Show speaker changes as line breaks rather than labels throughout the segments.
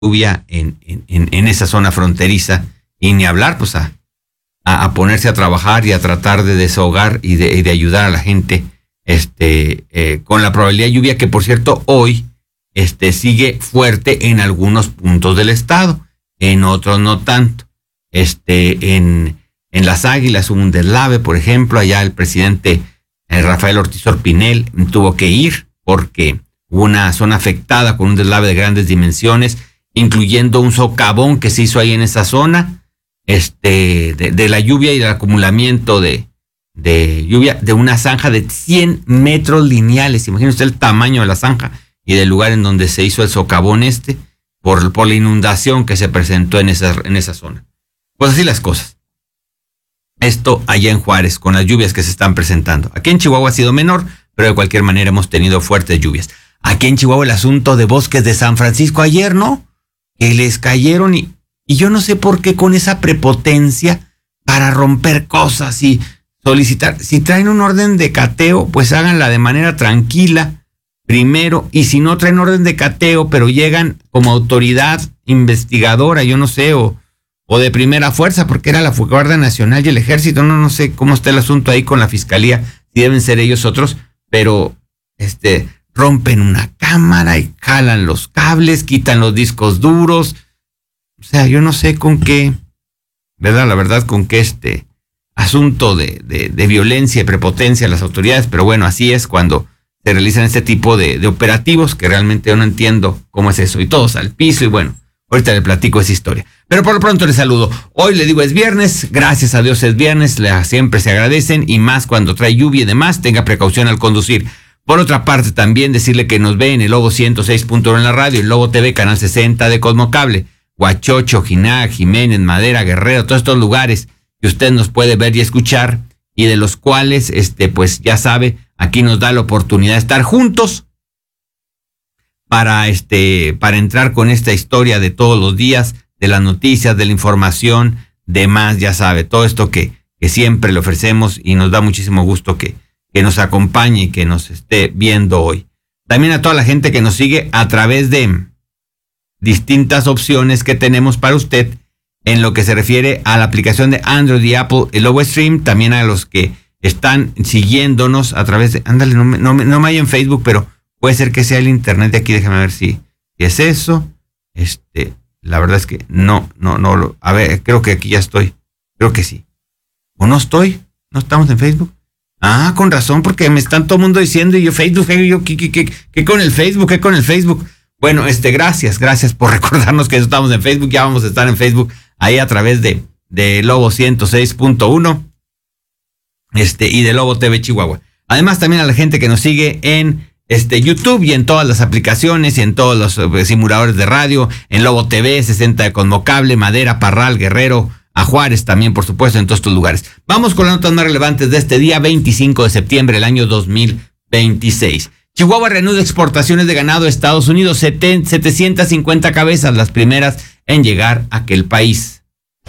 lluvia en esa zona fronteriza, y ni hablar pues a ponerse a trabajar y a tratar de desahogar y de ayudar a la gente con la probabilidad de lluvia que, por cierto, hoy sigue fuerte en algunos puntos del estado, en otros no tanto. En Las Águilas hubo un deslave, por ejemplo, allá el presidente Rafael Ortiz Orpinel tuvo que ir porque hubo una zona afectada con un deslave de grandes dimensiones, incluyendo un socavón que se hizo ahí en esa zona, de la lluvia y del acumulamiento de lluvia de una zanja de 100 metros lineales. Imagínese usted el tamaño de la zanja y del lugar en donde se hizo el socavón por la inundación que se presentó en esa zona. Pues así las cosas. Esto allá en Juárez, con las lluvias que se están presentando. Aquí en Chihuahua ha sido menor, pero de cualquier manera hemos tenido fuertes lluvias. Aquí en Chihuahua el asunto de Bosques de San Francisco ayer, ¿no? Que les cayeron y yo no sé por qué con esa prepotencia para romper cosas y solicitar. Si traen un orden de cateo, pues háganla de manera tranquila primero, y si no traen orden de cateo, pero llegan como autoridad investigadora, yo no sé, o de primera fuerza, porque era la Guardia Nacional y el Ejército, no sé cómo está el asunto ahí con la Fiscalía, si deben ser ellos otros, pero rompen una cámara y jalan los cables, quitan los discos duros. O sea, yo no sé con qué, ¿verdad? La verdad, con qué asunto de violencia y prepotencia de las autoridades, pero bueno, así es cuando se realizan este tipo de operativos, que realmente yo no entiendo cómo es eso, y todos al piso, y bueno, ahorita le platico esa historia. Pero por lo pronto les saludo. Hoy le digo es viernes, gracias a Dios es viernes, siempre se agradecen, y más cuando trae lluvia y demás, tenga precaución al conducir. Por otra parte, también decirle que nos ve en el Lobo 106.1 en la radio, el Lobo TV, canal 60 de Cosmocable, Huachocho, Jinac, Jiménez, Madera, Guerrero, todos estos lugares que usted nos puede ver y escuchar, y de los cuales, pues ya sabe, aquí nos da la oportunidad de estar juntos para entrar con esta historia de todos los días, de las noticias, de la información, de más, ya sabe, todo esto que siempre le ofrecemos, y nos da muchísimo gusto que nos acompañe y que nos esté viendo hoy. También a toda la gente que nos sigue a través de distintas opciones que tenemos para usted en lo que se refiere a la aplicación de Android y Apple, el Lobo Stream, también a los que están siguiéndonos a través de, ándale, no me hay en Facebook, pero puede ser que sea el internet de aquí, déjame ver si es eso. La verdad es que no, a ver, creo que aquí ya estoy, creo que sí. ¿O no estoy? ¿No estamos en Facebook? Ah, con razón, porque me están todo el mundo diciendo, y yo Facebook, ¿qué con el Facebook? ¿Qué con el Facebook? Bueno, gracias por recordarnos que estamos en Facebook, ya vamos a estar en Facebook, ahí a través de Lobo 106.1, y de Lobo TV Chihuahua. Además, también a la gente que nos sigue en YouTube y en todas las aplicaciones y en todos los simuladores de radio, en Lobo TV, 60 de Cosmocable, Madera, Parral, Guerrero, a Juárez también, por supuesto, en todos estos lugares. Vamos con las notas más relevantes de este día 25 de septiembre del año 2026. Chihuahua reanuda exportaciones de ganado a Estados Unidos, 750 cabezas, las primeras en llegar a aquel país.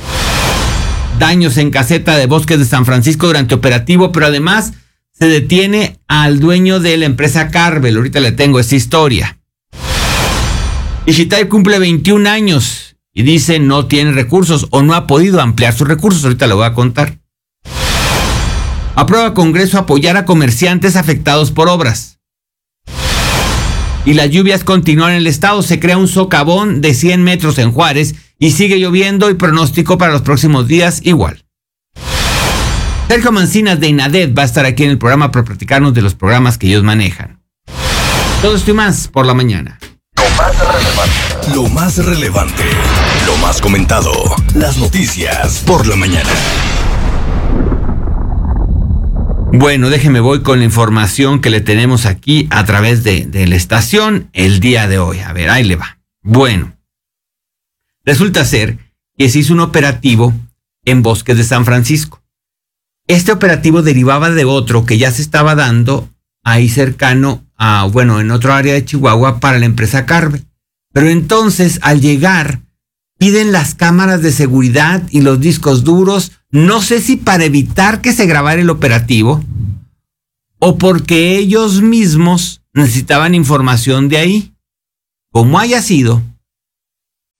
Daños en caseta de Bosques de San Francisco durante operativo, pero además se detiene al dueño de la empresa Carvel. Ahorita le tengo esta historia. Ixitay cumple 21 años y dice no tiene recursos o no ha podido ampliar sus recursos. Ahorita le voy a contar. Aprueba Congreso apoyar a comerciantes afectados por obras. Y las lluvias continúan en el estado. Se crea un socavón de 100 metros en Juárez y sigue lloviendo, y pronóstico para los próximos días igual. Sergio Mancinas de INADET va a estar aquí en el programa para platicarnos de los programas que ellos manejan. Todo esto y más por la mañana.
Lo más relevante, lo más comentado, las noticias por la mañana.
Bueno, déjeme voy con la información que le tenemos aquí a través de la estación el día de hoy. A ver, ahí le va. Bueno, resulta ser que se hizo un operativo en Bosques de San Francisco. Este operativo derivaba de otro que ya se estaba dando ahí cercano a, en otro área de Chihuahua para la empresa Carvel. Pero entonces, al llegar, piden las cámaras de seguridad y los discos duros, no sé si para evitar que se grabara el operativo o porque ellos mismos necesitaban información de ahí. Como haya sido,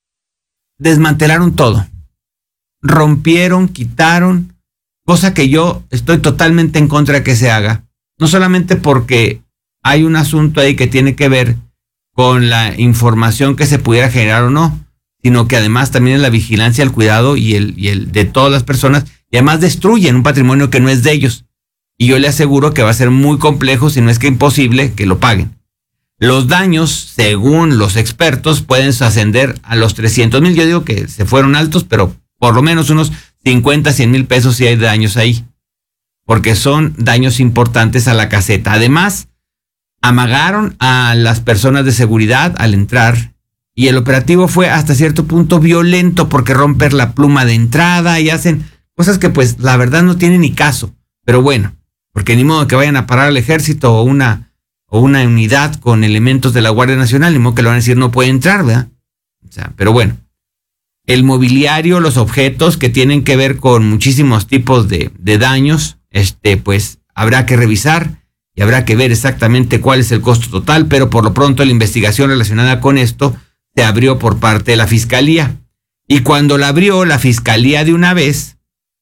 desmantelaron todo. Rompieron, quitaron, cosa que yo estoy totalmente en contra de que se haga. No solamente porque hay un asunto ahí que tiene que ver con la información que se pudiera generar o no, sino que además también es la vigilancia, el cuidado y el de todas las personas, y además destruyen un patrimonio que no es de ellos. Y yo le aseguro que va a ser muy complejo, si no es que imposible, que lo paguen. Los daños, según los expertos, pueden ascender a los 300,000. Yo digo que se fueron altos, pero por lo menos unos 50, 100,000 pesos si hay daños ahí, porque son daños importantes a la caseta. Además, amagaron a las personas de seguridad al entrar, y el operativo fue hasta cierto punto violento, porque romper la pluma de entrada y hacen cosas que pues la verdad no tienen ni caso. Pero bueno, porque ni modo que vayan a parar al ejército o una unidad con elementos de la Guardia Nacional, ni modo que lo van a decir no puede entrar, ¿verdad? O sea, pero bueno, el mobiliario, los objetos que tienen que ver con muchísimos tipos de daños, pues habrá que revisar y habrá que ver exactamente cuál es el costo total, pero por lo pronto la investigación relacionada con esto se abrió por parte de la Fiscalía. Y cuando la abrió la Fiscalía de una vez,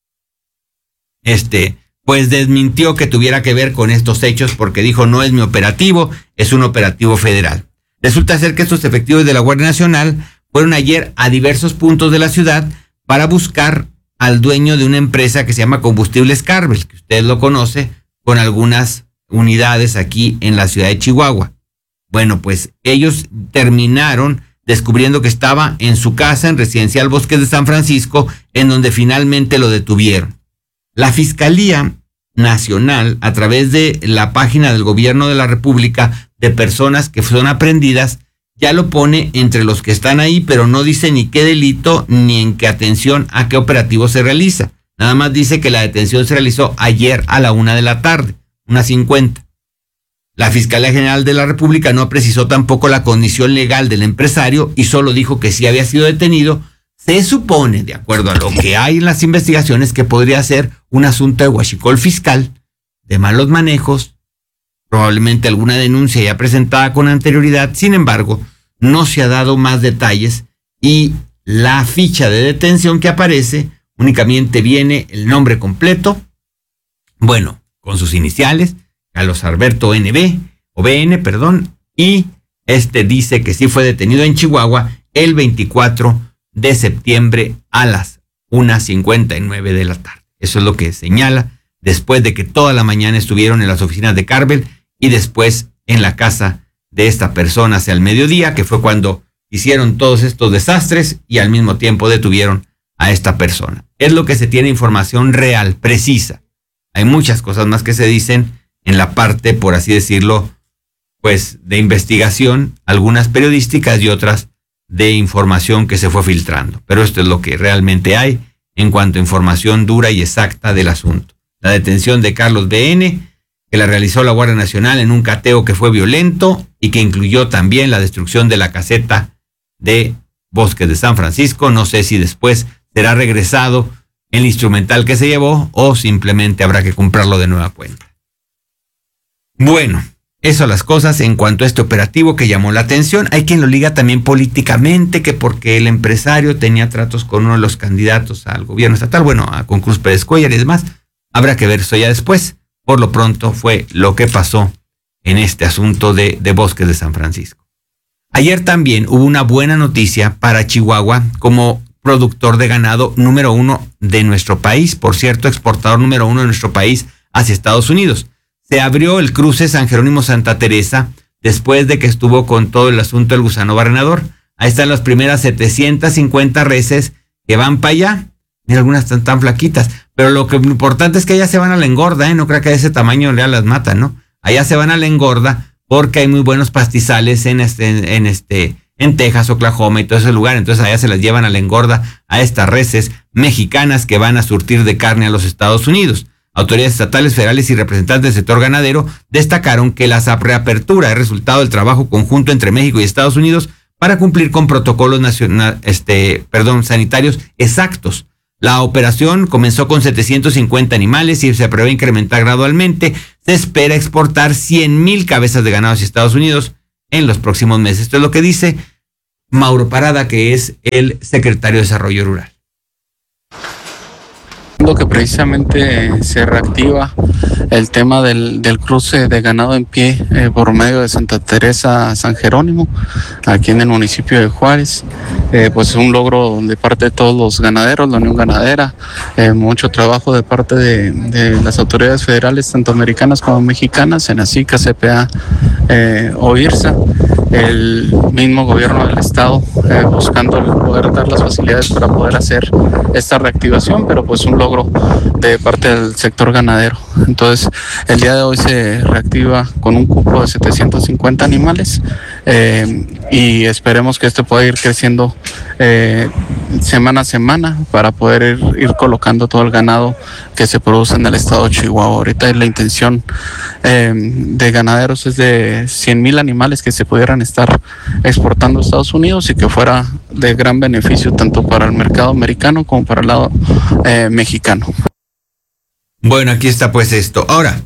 pues desmintió que tuviera que ver con estos hechos, porque dijo no es mi operativo, es un operativo federal. Resulta ser que estos efectivos de la Guardia Nacional fueron ayer a diversos puntos de la ciudad para buscar al dueño de una empresa que se llama Combustibles Carvel, que usted lo conoce, con algunas unidades aquí en la ciudad de Chihuahua. Bueno, pues ellos terminaron descubriendo que estaba en su casa en Residencial Bosques de San Francisco, en donde finalmente lo detuvieron. La Fiscalía Nacional, a través de la página del Gobierno de la República, de personas que son aprehendidas, ya lo pone entre los que están ahí, pero no dice ni qué delito ni en qué atención a qué operativo se realiza. Nada más dice que la detención se realizó ayer a la 1 de la tarde, 1:50. La Fiscalía General de la República no precisó tampoco la condición legal del empresario y solo dijo que sí había sido detenido. Se supone, de acuerdo a lo que hay en las investigaciones, que podría ser un asunto de huachicol fiscal, de malos manejos, probablemente alguna denuncia ya presentada con anterioridad. Sin embargo, no se ha dado más detalles y la ficha de detención que aparece únicamente viene el nombre completo, bueno, con sus iniciales, Carlos Alberto BN, y dice que sí fue detenido en Chihuahua el 24 de septiembre a las 1:59 de la tarde. Eso es lo que señala, después de que toda la mañana estuvieron en las oficinas de Carvel y después en la casa de esta persona hacia el mediodía, que fue cuando hicieron todos estos desastres y al mismo tiempo detuvieron a esta persona. Es lo que se tiene información real, precisa. Hay muchas cosas más que se dicen en la parte, por así decirlo, pues de investigación, algunas periodísticas y otras de información que se fue filtrando. Pero esto es lo que realmente hay en cuanto a información dura y exacta del asunto. La detención de Carlos BN, que la realizó la Guardia Nacional en un cateo que fue violento y que incluyó también la destrucción de la caseta de Bosques de San Francisco. No sé si después será regresado el instrumental que se llevó o simplemente habrá que comprarlo de nueva cuenta. Bueno, eso las cosas en cuanto a este operativo que llamó la atención. Hay quien lo liga también políticamente, que porque el empresario tenía tratos con uno de los candidatos al gobierno estatal, con Cruz Pérez Cuellar y demás. Habrá que ver eso ya después. Por lo pronto fue lo que pasó en este asunto de Bosques de San Francisco. Ayer también hubo una buena noticia para Chihuahua como productor de ganado número 1 de nuestro país. Por cierto, exportador número 1 de nuestro país hacia Estados Unidos. Se abrió el cruce San Jerónimo-Santa Teresa después de que estuvo con todo el asunto del gusano barrenador. Ahí están las primeras 750 reses que van para allá. Mira, algunas están tan flaquitas. Pero lo importante es que allá se van a la engorda, no creo que a ese tamaño ya las matan, ¿no? Allá se van a la engorda porque hay muy buenos pastizales en Texas, Oklahoma y todo ese lugar. Entonces allá se las llevan a la engorda a estas reses mexicanas que van a surtir de carne a los Estados Unidos. Autoridades estatales, federales y representantes del sector ganadero destacaron que la reapertura es resultado del trabajo conjunto entre México y Estados Unidos para cumplir con protocolos sanitarios exactos. La operación comenzó con 750 animales y se prevé incrementar gradualmente. Se espera exportar 100,000 cabezas de ganado hacia Estados Unidos en los próximos meses. Esto es lo que dice Mauro Parada, que es el secretario de Desarrollo Rural.
Que precisamente se reactiva el tema del cruce de ganado en pie por medio de Santa Teresa San Jerónimo, aquí en el municipio de Juárez. Pues un logro de parte de todos los ganaderos, la Unión Ganadera, mucho trabajo de parte de las autoridades federales, tanto americanas como mexicanas, Senacica, CPA, OIRSA, el mismo gobierno del estado, buscando poder dar las facilidades para poder hacer esta reactivación, pero pues un logro de parte del sector ganadero. Entonces, el día de hoy se reactiva con un cupo de 750 animales y esperemos que esto pueda ir creciendo semana a semana para poder ir colocando todo el ganado que se produce en el estado de Chihuahua. Ahorita la intención de ganaderos es de 100,000 animales que se pudieran estar exportando a Estados Unidos y que fuera de gran beneficio tanto para el mercado americano como para el lado mexicano.
Bueno, aquí está pues esto. Ahora,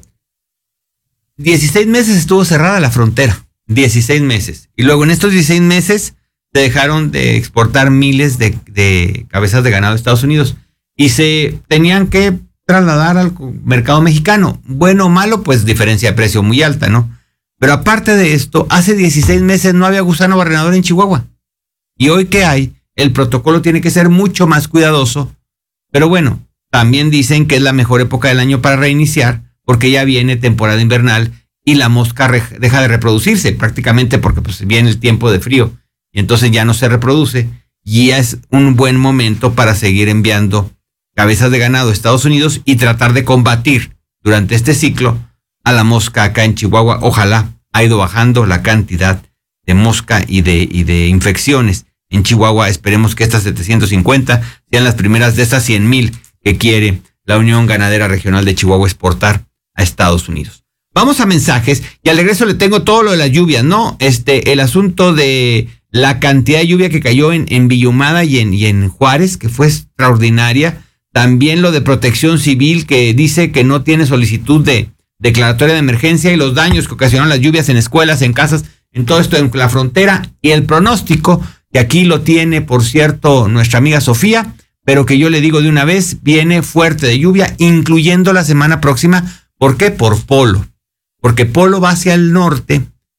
16 meses estuvo cerrada la frontera, 16 meses. Y luego en estos 16 meses se dejaron de exportar miles de cabezas de ganado a Estados Unidos y se tenían que trasladar al mercado mexicano. Bueno o malo, pues diferencia de precio muy alta, ¿no? Pero aparte de esto, hace 16 meses no había gusano barrenador en Chihuahua. Y hoy que hay, el protocolo tiene que ser mucho más cuidadoso. Pero bueno, también dicen que es la mejor época del año para reiniciar, porque ya viene temporada invernal y la mosca deja de reproducirse prácticamente porque pues viene el tiempo de frío y entonces ya no se reproduce y ya es un buen momento para seguir enviando cabezas de ganado a Estados Unidos y tratar de combatir durante este ciclo a la mosca acá en Chihuahua. Ojalá ha ido bajando la cantidad de mosca y de infecciones en Chihuahua. Esperemos que estas 750 sean las primeras de estas 100,000 que quiere la Unión Ganadera Regional de Chihuahua exportar a Estados Unidos. Vamos a mensajes y al regreso le tengo todo lo de las lluvias, ¿no? El asunto de la cantidad de lluvia que cayó en Villahumada y en Juárez, que fue extraordinaria. También lo de Protección Civil, que dice que no tiene solicitud de declaratoria de emergencia, y los daños que ocasionaron las lluvias en escuelas, en casas, en todo esto en la frontera, y el pronóstico, que aquí lo tiene, por cierto, nuestra amiga Sofía, pero que yo le digo de una vez, viene fuerte de lluvia, incluyendo la semana próxima. ¿Por qué? Por Polo. Porque Polo va hacia el norte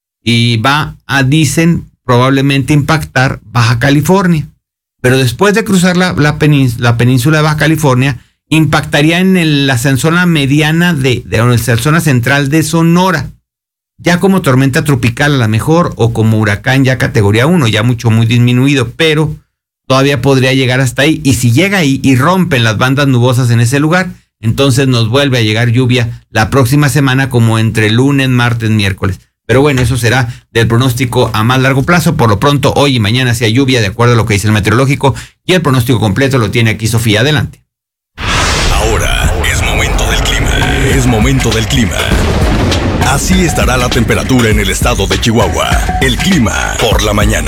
y dicen, probablemente impactar Baja California. Pero después de cruzar la península de Baja California, impactaría en la zona mediana de la zona central de Sonora. Ya como tormenta tropical a lo mejor, o como huracán ya categoría 1, ya muy disminuido, pero todavía podría llegar hasta ahí. Y si llega ahí y rompen las bandas nubosas en ese lugar, entonces nos vuelve a llegar lluvia la próxima semana, como entre lunes, martes, miércoles. Pero bueno, eso será del pronóstico a más largo plazo. Por lo pronto, hoy y mañana sea lluvia, de acuerdo a lo que dice el meteorológico, y el pronóstico completo lo tiene aquí Sofía. Adelante.
Ahora es momento del clima. Es momento del clima. Así estará la temperatura en el estado de Chihuahua. El clima por la mañana.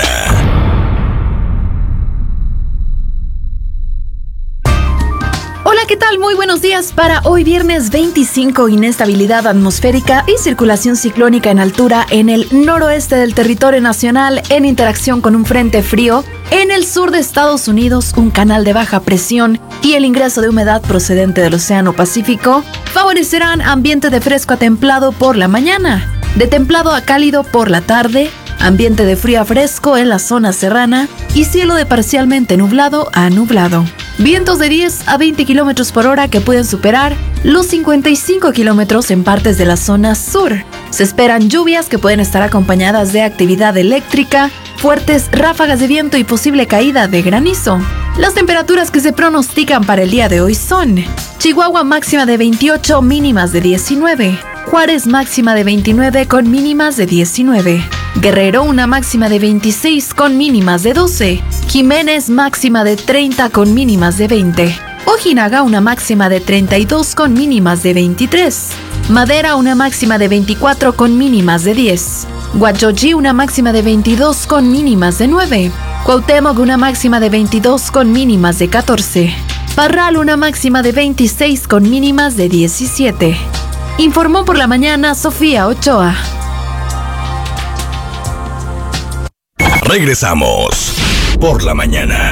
Hola, ¿qué tal? Muy buenos días. Para hoy viernes 25, inestabilidad atmosférica y circulación ciclónica en altura en el noroeste del territorio nacional en interacción con un frente frío. En el sur de Estados Unidos, un canal de baja presión y el ingreso de humedad procedente del Océano Pacífico favorecerán ambiente de fresco a templado por la mañana, de templado a cálido por la tarde, ambiente de frío a fresco en la zona serrana y cielo de parcialmente nublado a nublado. Vientos de 10 a 20 kilómetros por hora que pueden superar los 55 kilómetros en partes de la zona sur. Se esperan lluvias que pueden estar acompañadas de actividad eléctrica, fuertes ráfagas de viento y posible caída de granizo. Las temperaturas que se pronostican para el día de hoy son: Chihuahua máxima de 28, mínimas de 19. Juárez máxima de 29 con mínimas de 19. Guerrero una máxima de 26 con mínimas de 12. Jiménez máxima de 30 con mínimas de 20. Ojinaga una máxima de 32 con mínimas de 23. Madera una máxima de 24 con mínimas de 10. Huachochi una máxima de 22 con mínimas de 9. Cuauhtémoc una máxima de 22 con mínimas de 14. Parral una máxima de 26 con mínimas de 17. Informó por la mañana Sofía Ochoa.
Regresamos por la mañana.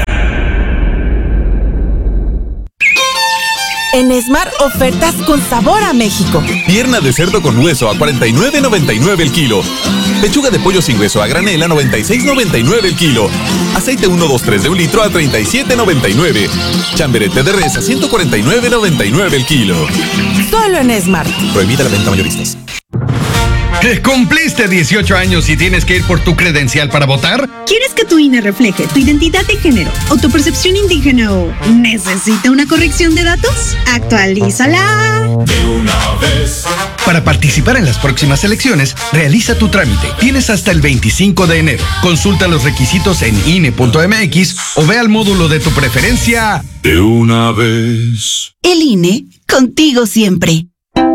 En Smart, ofertas con sabor a México.
Pierna de cerdo con hueso a $49.99 el kilo. Pechuga de pollo sin hueso a granel a $96.99 el kilo. Aceite 123 de un litro a $37.99. Chamberete de res a $149.99 el kilo.
Solo en Smart.
Prohibida la venta mayoristas.
¿Cumpliste 18 años y tienes que ir por tu credencial para votar?
¿Quieres que tu INE refleje tu identidad de género o tu percepción indígena o necesita una corrección de datos? ¡Actualízala!
De una vez.
Para participar en las próximas elecciones, realiza tu trámite. Tienes hasta el 25 de enero. Consulta los requisitos en INE.mx o ve al módulo de tu preferencia.
De una vez.
El INE, contigo siempre.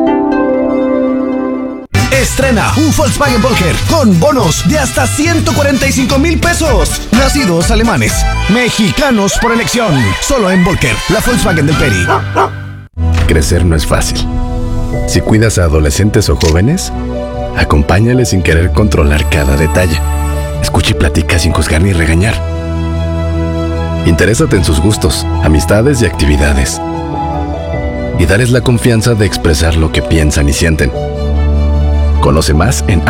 Estrena un Volkswagen Volker con bonos de hasta 145,000 pesos. Nacidos alemanes, mexicanos por elección. Solo en Volker, la Volkswagen del Peri.
Crecer no es fácil. Si cuidas a adolescentes o jóvenes, acompáñales sin querer controlar cada detalle. Escucha y platica sin juzgar ni regañar. Interésate en sus gustos, amistades y actividades. Y dales la confianza de expresar lo que piensan y sienten. Conoce más en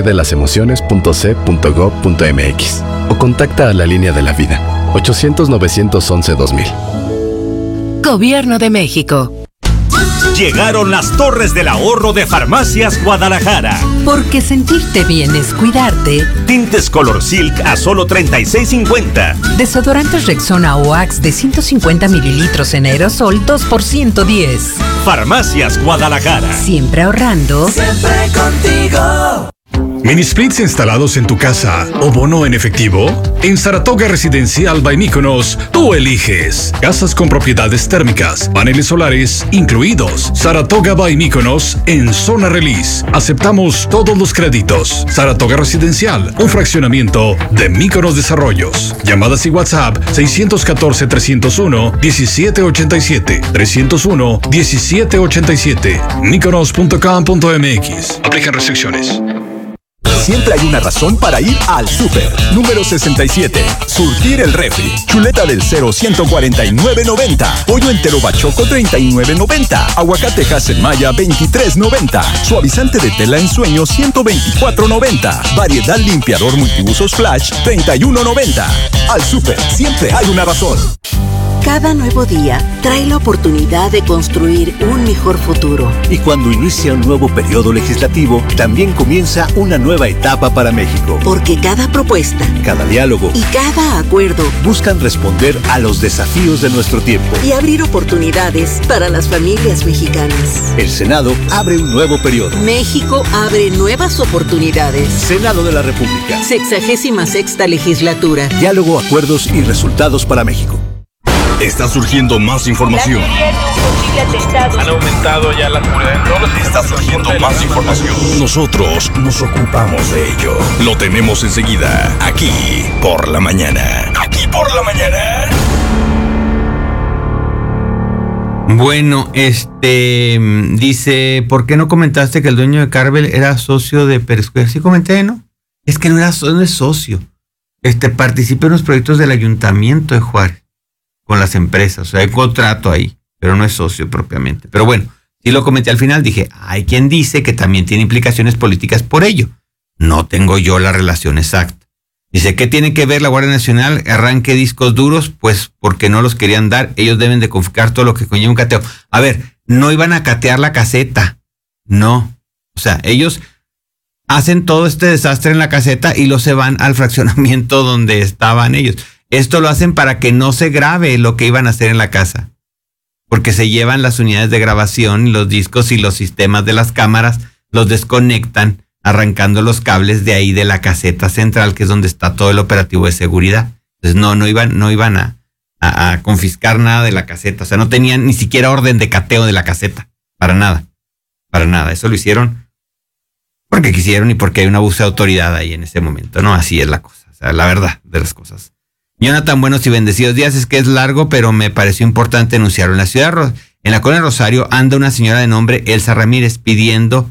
abcdelasemociones.c.gov.mx o contacta a la Línea de la Vida 800-911-2000.
Gobierno de México.
Llegaron las Torres del Ahorro de Farmacias Guadalajara.
Porque sentirte bien es cuidarte.
Tintes Color Silk a solo $36.50.
Desodorantes Rexona o Axe de 150 mililitros en aerosol 2 por $110.
Farmacias Guadalajara.
Siempre ahorrando.
Siempre contigo.
¿Mini splits instalados en tu casa o bono en efectivo? En Saratoga Residencial by Mykonos, tú eliges. Casas con propiedades térmicas, paneles solares incluidos. Saratoga by Mykonos en zona release. Aceptamos todos los créditos. Saratoga Residencial, un fraccionamiento de Mykonos Desarrollos. Llamadas y WhatsApp 614-301-1787. 301-1787. Mykonos.com.mx. Aplican restricciones.
Siempre hay una razón para ir al súper. Número 67. Surtir el refri. Chuleta del 0, 149.90. Pollo entero bachoco, 39.90. Aguacate Haselmaya, 23.90. Suavizante de tela en sueño, 124.90. Variedad limpiador multiusos Flash, 31.90. Al súper, siempre hay una razón.
Cada nuevo día trae la oportunidad de construir un mejor futuro.
Y cuando inicia un nuevo periodo legislativo, también comienza una nueva etapa para México.
Porque cada propuesta,
cada diálogo
y cada acuerdo
buscan responder a los desafíos de nuestro tiempo
y abrir oportunidades para las familias mexicanas.
El Senado abre un nuevo periodo.
México abre nuevas oportunidades.
Senado de la República.
66ª legislatura.
Diálogo, acuerdos y resultados para México.
Está surgiendo más información.
Han aumentado ya la seguridad en todos.
Está surgiendo más información. Nosotros nos ocupamos de ello. Lo tenemos enseguida, aquí por la mañana. Aquí por la mañana.
Bueno, dice, ¿por qué no comentaste que el dueño de Carvel era socio de Perescuela? Sí comenté, ¿no? Es que no es socio. Participé en los proyectos del Ayuntamiento de Juárez con las empresas, o sea, hay contrato ahí, pero no es socio propiamente. Pero bueno, sí lo comenté al final, dije, hay quien dice que también tiene implicaciones políticas por ello. No tengo yo la relación exacta. Dice, ¿qué tiene que ver la Guardia Nacional? Arranque discos duros, pues porque no los querían dar. Ellos deben de confiscar todo lo que conlleva un cateo. A ver, no iban a catear la caseta. No. O sea, ellos hacen todo este desastre en la caseta y luego se van al fraccionamiento donde estaban ellos. Esto lo hacen para que no se grabe lo que iban a hacer en la casa. Porque se llevan las unidades de grabación, los discos y los sistemas de las cámaras, los desconectan, arrancando los cables de ahí de la caseta central, que es donde está todo el operativo de seguridad. Entonces no iban a confiscar nada de la caseta. O sea, no tenían ni siquiera orden de cateo de la caseta. Para nada. Para nada. Eso lo hicieron porque quisieron y porque hay un abuso de autoridad ahí en ese momento. No, así es la cosa. O sea, la verdad de las cosas. Jonathan, buenos y bendecidos días. Es que es largo, pero me pareció importante anunciarlo. En la colonia Rosario anda una señora de nombre Elsa Ramírez pidiendo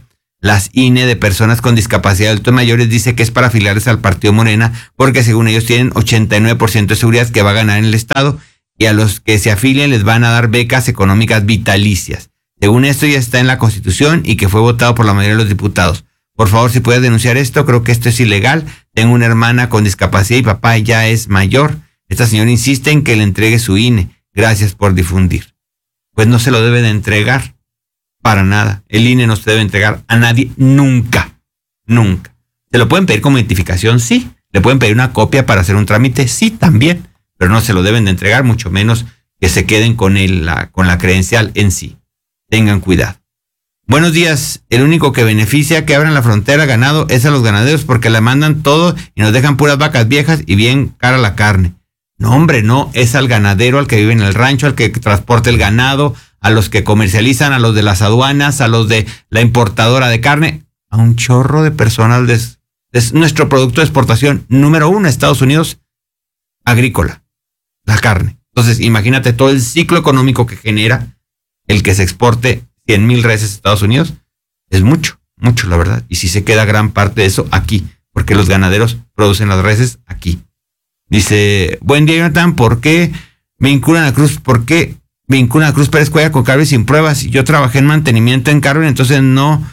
las INE de personas con discapacidad de adultos mayores dice que es para afiliarles al partido Morena, porque según ellos tienen 89% de seguridad que va a ganar en el Estado, y a los que se afilien les van a dar becas económicas vitalicias. Según esto ya está en la Constitución y que fue votado por la mayoría de los diputados. Por favor, si puedes denunciar esto, creo que esto es ilegal. Tengo una hermana con discapacidad y papá ya es mayor. Esta señora insiste en que le entregue su INE. Gracias por difundir. Pues no se lo debe de entregar. Para nada. El INE no se debe entregar a nadie nunca. Nunca. ¿Se lo pueden pedir como identificación? Sí. ¿Le pueden pedir una copia para hacer un trámite? Sí, también. Pero no se lo deben de entregar, mucho menos que se queden con la credencial en sí. Tengan cuidado. Buenos días. El único que beneficia que abran la frontera ganado es a los ganaderos porque le mandan todo y nos dejan puras vacas viejas y bien cara la carne. No, hombre, no. Es al ganadero, al que vive en el rancho, al que transporta el ganado, a los que comercializan, a los de las aduanas, a los de la importadora de carne, a un chorro de personas. Es nuestro producto de exportación número 1 a Estados Unidos, agrícola, la carne. Entonces, imagínate todo el ciclo económico que genera el que se exporte 100,000 reses a Estados Unidos. Es mucho, mucho, la verdad. Y si se queda gran parte de eso aquí, porque los ganaderos producen las reses aquí. Dice, buen día, Jonathan, ¿por qué vinculan a Cruz? ¿Por qué vinculan a Cruz Pérez Cuellar con Carvel sin pruebas? Yo trabajé en mantenimiento en Carvel, entonces no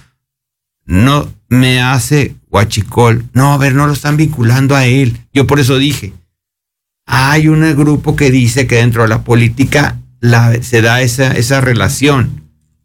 me hace huachicol. No, a ver, no lo están vinculando a él. Yo por eso dije, hay un grupo que dice que dentro de la política se da esa relación.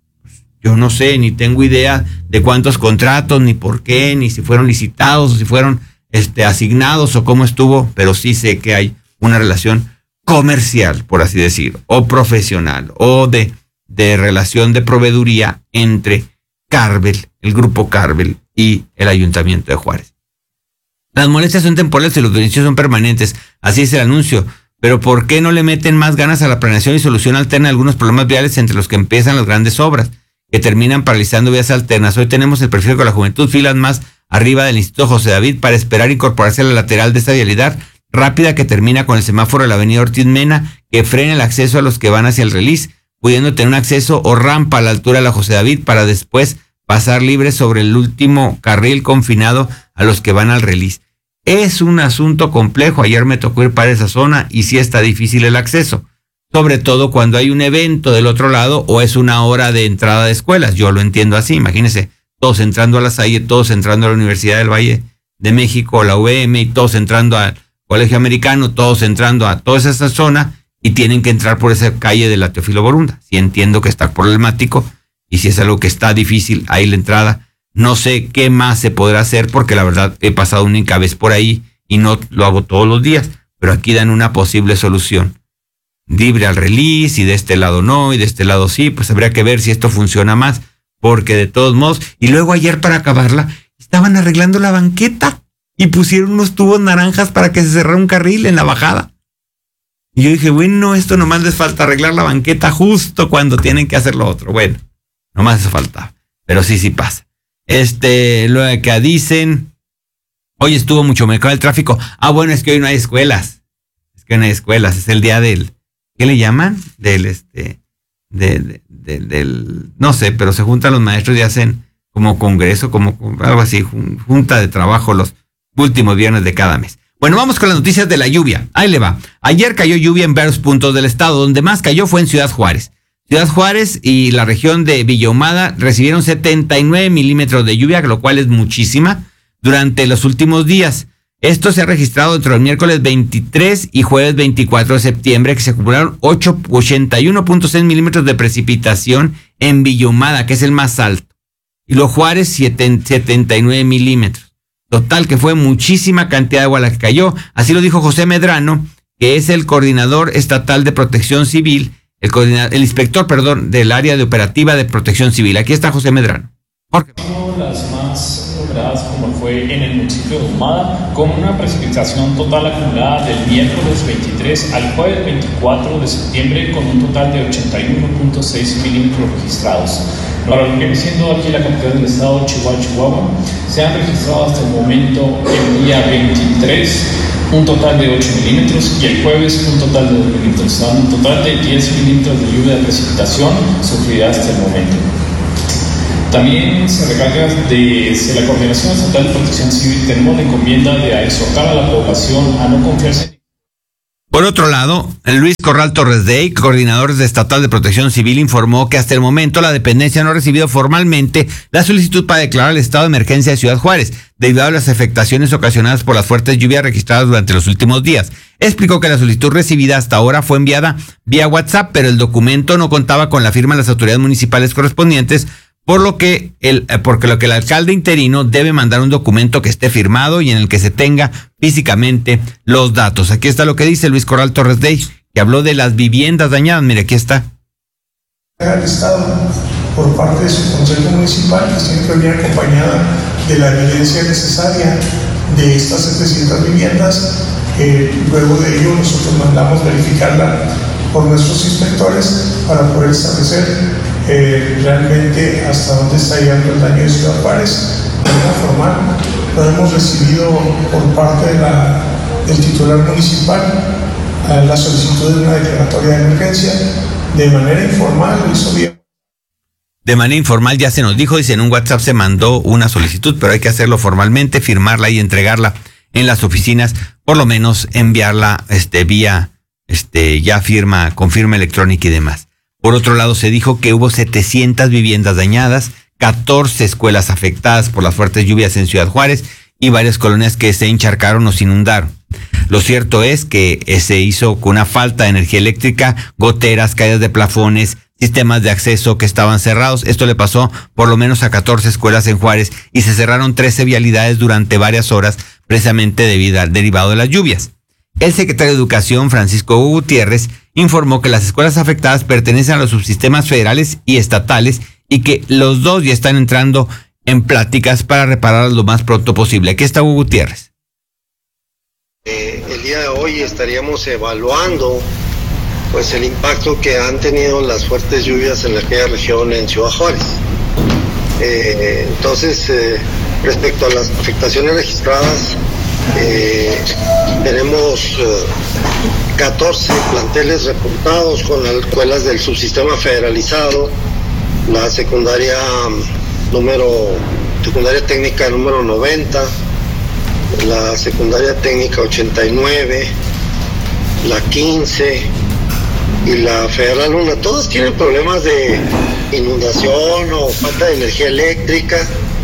Yo no sé, ni tengo idea de cuántos contratos, ni por qué, ni si fueron licitados, o si fueron asignados, o cómo estuvo, pero sí sé que hay una relación comercial, por así decir, o profesional, o de relación de proveeduría entre Carvel, el grupo Carvel y el Ayuntamiento de Juárez. Las molestias son temporales y los beneficios son permanentes, así es el anuncio. Pero ¿por qué no le meten más ganas a la planeación y solución alterna de algunos problemas viales entre los que empiezan las grandes obras, que terminan paralizando vías alternas? Hoy tenemos el perfil con la juventud, filas más arriba del Instituto José David para esperar incorporarse a la lateral de esta vialidad rápida que termina con el semáforo de la avenida Ortiz Mena, que frena el acceso a los que van hacia el Relis, pudiendo tener un acceso o rampa a la altura de la José David para después pasar libre sobre el último carril confinado a los que van al Relis. Es un asunto complejo. Ayer me tocó ir para esa zona y sí está difícil el acceso, sobre todo cuando hay un evento del otro lado o es una hora de entrada de escuelas. Yo lo entiendo así. Imagínense, todos entrando a la Salle, todos entrando a la Universidad del Valle de México, la UVM, y todos entrando al Colegio Americano, todos entrando a toda esa zona y tienen que entrar por esa calle de la Teófilo Borunda. Sí entiendo que está problemático y si es algo que está difícil ahí la entrada. No sé qué más se podrá hacer porque la verdad he pasado una única vez por ahí y no lo hago todos los días, pero aquí dan una posible solución. Libre al Relis y de este lado no y de este lado sí, pues habría que ver si esto funciona más, porque de todos modos, y luego ayer para acabarla, estaban arreglando la banqueta y pusieron unos tubos naranjas para que se cerrara un carril en la bajada. Y yo dije, bueno, esto nomás les falta arreglar la banqueta justo cuando tienen que hacer lo otro. Bueno, nomás eso faltaba, pero sí pasa. Lo de que dicen, hoy estuvo mucho mejor el tráfico. Ah, bueno, es que hoy no hay escuelas. Es el día del, ¿qué le llaman? No sé, pero se juntan los maestros y hacen como congreso, como algo así, junta de trabajo los últimos viernes de cada mes. Bueno, vamos con las noticias de la lluvia. Ahí le va. Ayer cayó lluvia en varios puntos del estado. Donde más cayó fue en Ciudad Juárez. Ciudad Juárez y la región de Villa Ahumada recibieron 79 milímetros de lluvia, lo cual es muchísima, durante los últimos días. Esto se ha registrado entre el miércoles 23 y jueves 24 de septiembre, que se acumularon 81.6 milímetros de precipitación en Villa Ahumada, que es el más alto. Y los Juárez, 79 milímetros. Total, que fue muchísima cantidad de agua la que cayó. Así lo dijo José Medrano, que es el coordinador estatal de Protección Civil, el inspector, del área de operativa de Protección Civil. Aquí está José Medrano. Jorge.
Las más logradas como fue en el municipio de Ahumada, con una precipitación total acumulada del miércoles 23 al jueves 24 de septiembre, con un total de 81.6 milímetros registrados. Para lo que viene siendo aquí la capital del estado, Chihuahua, se han registrado hasta el momento el día 23 un total de 8 milímetros y el jueves un total de 2 milímetros, dando un total de 10 milímetros de lluvia de precipitación sufrida hasta el momento. También se recalca desde la Coordinación Estatal de Protección Civil tenemos la encomienda de exhortar a la población a no confiarse.
Por otro lado, Luis Corral Torres Dey, coordinador estatal de Protección Civil, informó que hasta el momento la dependencia no ha recibido formalmente la solicitud para declarar el estado de emergencia de Ciudad Juárez, debido a las afectaciones ocasionadas por las fuertes lluvias registradas durante los últimos días. Explicó que la solicitud recibida hasta ahora fue enviada vía WhatsApp, pero el documento no contaba con la firma de las autoridades municipales correspondientes, porque el alcalde interino debe mandar un documento que esté firmado y en el que se tenga físicamente los datos. Aquí está lo que dice Luis Corral Torres Dey, que habló de las viviendas dañadas. Mire, aquí está.
El Estado, por parte de su Consejo Municipal, que siempre viene acompañada de la evidencia necesaria de estas 700 viviendas. Luego de ello, nosotros mandamos verificarla por nuestros inspectores para poder establecer realmente hasta dónde está llegando el daño de Ciudad Juárez. De manera formal, lo hemos recibido por parte del titular municipal la solicitud de una declaratoria de emergencia. De manera informal lo hizo bien.
De manera informal ya se nos dijo, dice, en un WhatsApp se mandó una solicitud, pero hay que hacerlo formalmente, firmarla y entregarla en las oficinas, por lo menos enviarla vía ya firma, con firma electrónica y demás. Por otro lado, se dijo que hubo 700 viviendas dañadas, 14 escuelas afectadas por las fuertes lluvias en Ciudad Juárez y varias colonias que se encharcaron o se inundaron. Lo cierto es que se hizo con una falta de energía eléctrica, goteras, caídas de plafones, sistemas de acceso que estaban cerrados. Esto le pasó por lo menos a 14 escuelas en Juárez y se cerraron 13 vialidades durante varias horas, precisamente derivado de las lluvias. El secretario de Educación, Francisco Gutiérrez, informó que las escuelas afectadas pertenecen a los subsistemas federales y estatales y que los dos ya están entrando en pláticas para repararlas lo más pronto posible. Aquí está Hugo Gutiérrez.
El día de hoy estaríamos evaluando pues el impacto que han tenido las fuertes lluvias en aquella región en Ciudad Juárez. Entonces, respecto a las afectaciones registradas, tenemos 14 planteles reportados con las escuelas del subsistema federalizado, la secundaria técnica número 90, la secundaria técnica 89, la 15 y la Federal 1. Todas tienen problemas de inundación o falta de energía eléctrica,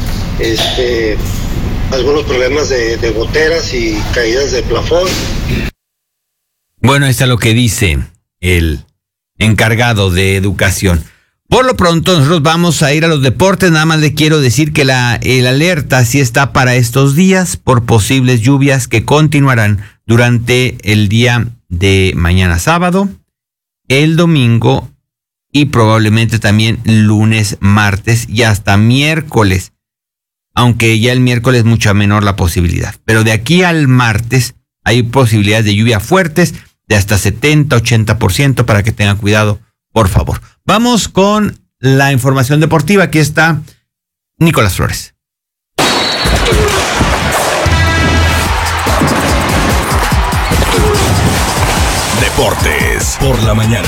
algunos problemas de goteras y caídas de plafón.
Bueno, ahí está lo que dice el encargado de educación. Por lo pronto, nosotros vamos a ir a los deportes. Nada más le quiero decir que el alerta sí está para estos días por posibles lluvias que continuarán durante el día de mañana sábado, el domingo y probablemente también lunes, martes y hasta miércoles. Aunque ya el miércoles mucha menor la posibilidad. Pero de aquí al martes hay posibilidades de lluvia fuertes de hasta 70-80% para que tengan cuidado, por favor. Vamos con la información deportiva. Aquí está Nicolás Flores.
Deportes por la mañana.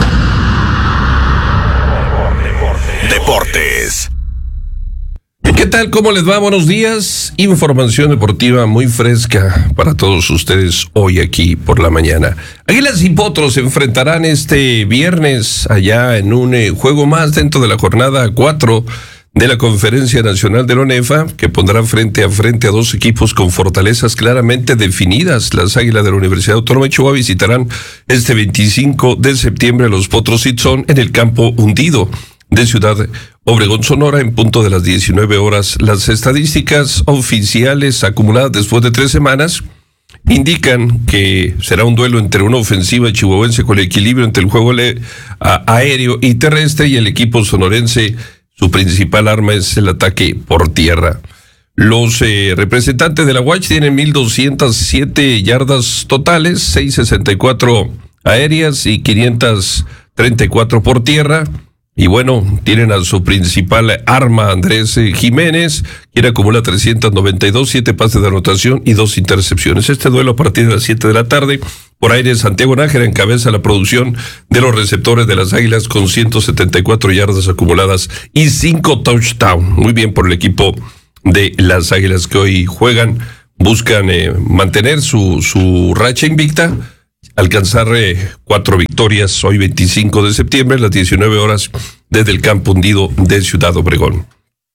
Deportes.
¿Qué tal? ¿Cómo les va? Buenos días. Información deportiva muy fresca para todos ustedes hoy aquí por la mañana. Águilas y Potros se enfrentarán este viernes allá en un juego más dentro de la jornada 4 de la Conferencia Nacional de la ONEFA, que pondrá frente a dos equipos con fortalezas claramente definidas. Las Águilas de la Universidad Autónoma de Chihuahua visitarán este 25 de septiembre a los Potros Itzón en el campo hundido de Ciudad Obregón, Sonora, en punto de las 19 horas. Las estadísticas oficiales acumuladas después de 3 semanas indican que será un duelo entre una ofensiva chihuahuense con equilibrio entre el juego aéreo y terrestre, y el equipo sonorense, su principal arma es el ataque por tierra. Los representantes de la UACH tienen 1,207 yardas totales, 664 aéreas y 534 por tierra. Y bueno, tienen a su principal arma, Andrés Jiménez, quien acumula 392, 7 pases de anotación y 2 intercepciones. Este duelo a partir de las 7 de la tarde, por aire, Santiago Nájera encabeza la producción de los receptores de las Águilas con 174 yardas acumuladas y 5 touchdowns. Muy bien por el equipo de las Águilas que hoy juegan, buscan mantener su racha invicta, alcanzar 4 victorias hoy 25 de septiembre a las 19 horas desde el Campo Hundido de Ciudad Obregón.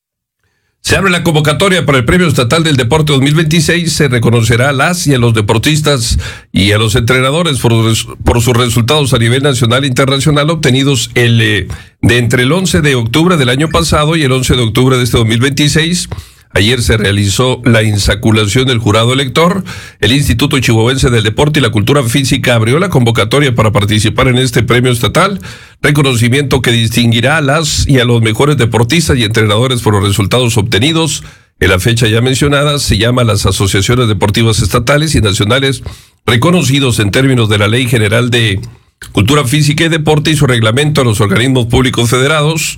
Se abre la convocatoria para el Premio Estatal del Deporte 2026. Se reconocerá a las y a los deportistas y a los entrenadores por sus resultados a nivel nacional e internacional obtenidos de entre el 11 de octubre del año pasado y el 11 de octubre de este 2026. Ayer se realizó la insaculación del jurado elector. El Instituto Chihuahuense del Deporte y la Cultura Física abrió la convocatoria para participar en este premio estatal, reconocimiento que distinguirá a las y a los mejores deportistas y entrenadores por los resultados obtenidos. En la fecha ya mencionada se llama las asociaciones deportivas estatales y nacionales reconocidos en términos de la Ley General de Cultura Física y Deporte y su reglamento a los organismos públicos federados,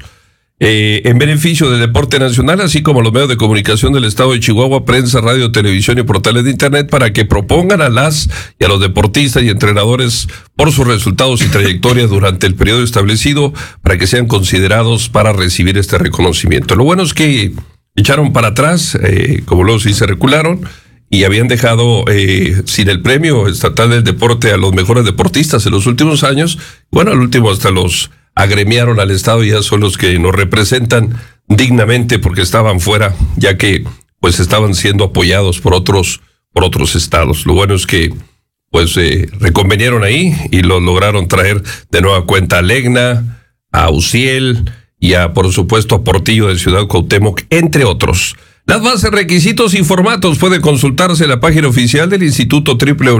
en beneficio del deporte nacional, así como los medios de comunicación del estado de Chihuahua, prensa, radio, televisión y portales de internet, para que propongan a las y a los deportistas y entrenadores por sus resultados y trayectorias durante el periodo establecido para que sean considerados para recibir este reconocimiento. Lo bueno es que echaron para atrás, como luego sí se recularon, y habían dejado sin el premio estatal del deporte a los mejores deportistas en los últimos años. Bueno, al último hasta los agremiaron al estado y ya son los que nos representan dignamente porque estaban fuera, ya que pues estaban siendo apoyados por otros estados. Lo bueno es que pues reconvenieron ahí y lo lograron traer de nueva cuenta a Legna, a Uciel y por supuesto a Portillo de Ciudad Cuauhtémoc, entre otros. Las bases, requisitos y formatos puede consultarse en la página oficial del Instituto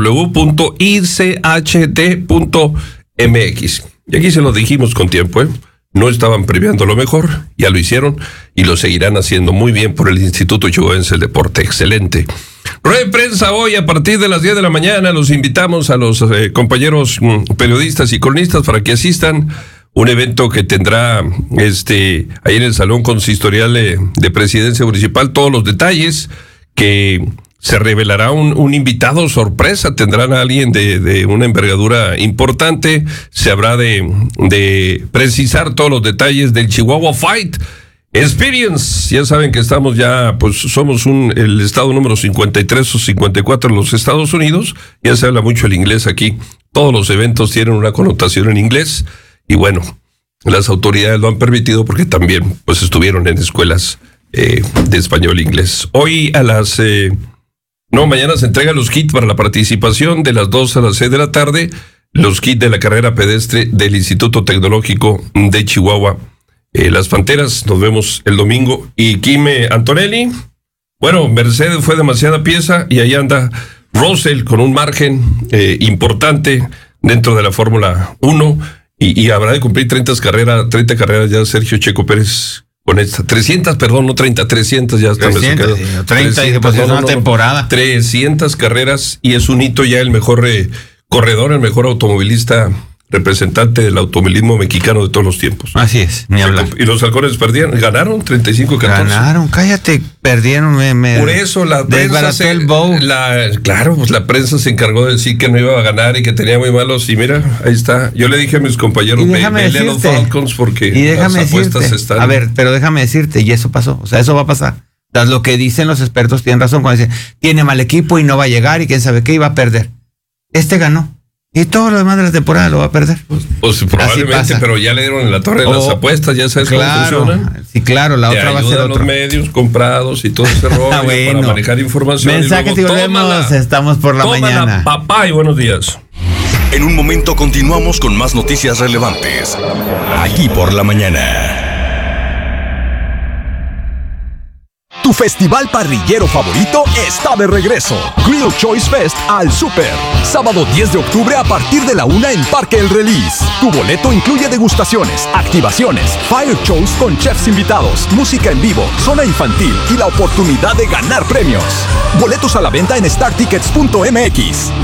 www.icht.mx. Y aquí se lo dijimos con tiempo, no estaban premiando lo mejor, ya lo hicieron y lo seguirán haciendo muy bien por el Instituto Chihuahuense del Deporte. Excelente. Rueda de prensa hoy a partir de las 10 de la mañana. Los invitamos a los compañeros periodistas y cronistas para que asistan. Un evento que tendrá ahí en el Salón Consistorial de Presidencia Municipal. Todos los detalles, que se revelará un invitado sorpresa, tendrán a alguien de una envergadura importante, se habrá de precisar todos los detalles del Chihuahua Fight Experience. Ya saben que estamos ya, pues somos el estado número 53 o 54 en los Estados Unidos, ya se habla mucho el inglés aquí, todos los eventos tienen una connotación en inglés, y bueno, las autoridades lo han permitido porque también pues estuvieron en escuelas de español e inglés. Hoy mañana se entregan los kits para la participación de las 2 a las 6 de la tarde, los kits de la carrera pedestre del Instituto Tecnológico de Chihuahua. Las Panteras, nos vemos el domingo. Y Quime Antonelli, bueno, Mercedes fue demasiada pieza y ahí anda Russell con un margen importante dentro de la Fórmula 1 y habrá de cumplir 30 carreras ya Sergio Checo Pérez. Con esta, 300, perdón, no 30, 300 ya está.
300, 30 y después de una temporada.
300 carreras y es un hito ya el mejor corredor, el mejor automovilista, representante del automovilismo mexicano de todos los tiempos.
Así es, ni hablar.
Y los halcones ganaron 35-14.
Ganaron, cállate, perdieron.
Por eso la prensa la prensa se encargó de decir que no iba a ganar y que tenía muy malos. Y mira, ahí está. Yo le dije a mis compañeros, vele a los Falcons porque las apuestas están.
A ver, pero déjame decirte, y eso pasó. O sea, eso va a pasar. Lo que dicen los expertos tienen razón cuando dicen, tiene mal equipo y no va a llegar y quién sabe qué, iba a perder. Ganó. Y todo lo demás de la temporada lo va a perder.
Pues probablemente, pero ya le dieron en la torre de las apuestas, ya sabes cómo funciona.
Sí, claro, la otra va a ser otra.
Los medios comprados y todo ese rollo para manejar información.
Mensajes y volvemos, estamos por la mañana.
Papá y buenos días.
En un momento continuamos con más noticias relevantes. Aquí por la mañana.
Tu festival parrillero favorito está de regreso. Grill Choice Fest al Super. Sábado 10 de octubre a partir de la 1 en Parque El Release. Tu boleto incluye degustaciones, activaciones, fire shows con chefs invitados, música en vivo, zona infantil y la oportunidad de ganar premios. Boletos a la venta en startickets.mx.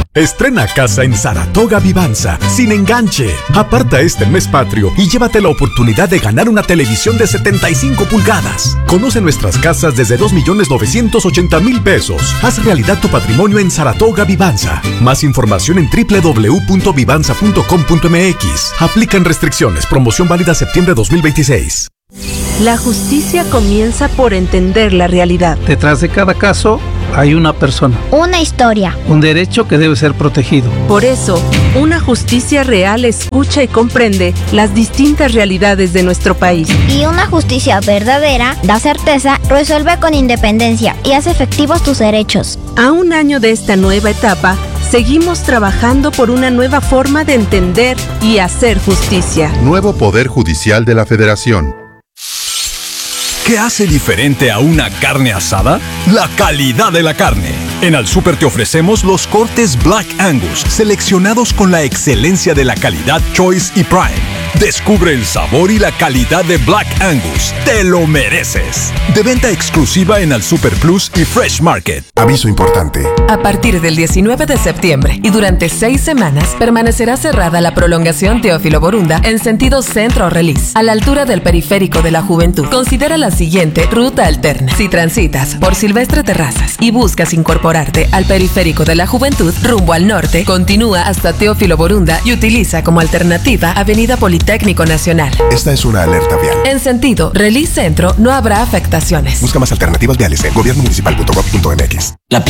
Estrena casa en Saratoga Vivanza, sin enganche. Aparta este mes patrio y llévate la oportunidad de ganar una televisión de 75 pulgadas. Conoce nuestras casas desde 2,980,000 pesos. Haz realidad tu patrimonio en Saratoga Vivanza. Más información en www.vivanza.com.mx. Aplican restricciones. Promoción válida septiembre 2026.
La justicia comienza por entender la realidad.
Detrás de cada caso hay una persona.
Una historia.
Un derecho que debe ser protegido.
Por eso, una justicia real escucha y comprende las distintas realidades de nuestro país.
Y una justicia verdadera da certeza, resuelve con independencia y hace efectivos tus derechos.
A un año de esta nueva etapa, seguimos trabajando por una nueva forma de entender y hacer justicia.
Nuevo Poder Judicial de la Federación.
¿Qué hace diferente a una carne asada? La calidad de la carne. En Al Súper te ofrecemos los cortes Black Angus, seleccionados con la excelencia de la calidad Choice y Prime. Descubre el sabor y la calidad de Black Angus. ¡Te lo mereces! De venta exclusiva en Al Súper Plus y Fresh Market.
Aviso importante.
A partir del 19 de septiembre y durante 6 semanas permanecerá cerrada la prolongación Teófilo Borunda en sentido centro-Relis, a la altura del Periférico de la Juventud. Considera la siguiente ruta alterna. Si transitas por Silvestre Terrazas y buscas incorporarte al Periférico de la Juventud rumbo al norte, continúa hasta Teófilo Borunda y utiliza como alternativa Avenida Politécnico Nacional.
Esta es una alerta vial.
En sentido Relis Centro no habrá afectaciones.
Busca más alternativas viales en gobiernomunicipal.gov.mx.